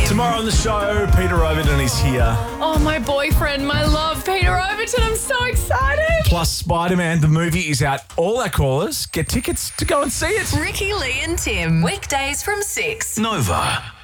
Tomorrow on the show, Peter Overton is here. Oh, my boyfriend, my love, Peter Overton. I'm so excited. Plus, Spider-Man, the movie is out. All our callers get tickets to go and see it. Ricky, Lee and Tim. Weekdays from 6. Nova.